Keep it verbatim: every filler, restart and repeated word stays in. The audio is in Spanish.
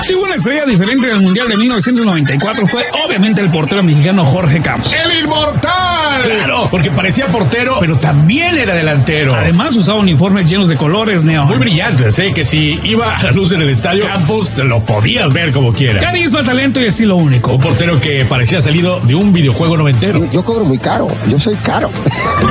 Si hubo una estrella diferente en el Mundial de mil novecientos noventa y cuatro fue obviamente el portero mexicano Jorge Campos. ¡El inmortal! Claro, porque parecía portero, pero también era delantero. Además usaba uniformes llenos de colores neón. Muy brillantes, ¿eh? Que si iba a la luz en el estadio, Campos te lo podías ver como quiera. Carisma, talento y estilo único. Un portero que parecía salido de un videojuego noventero. Yo, yo cobro muy caro, yo soy caro.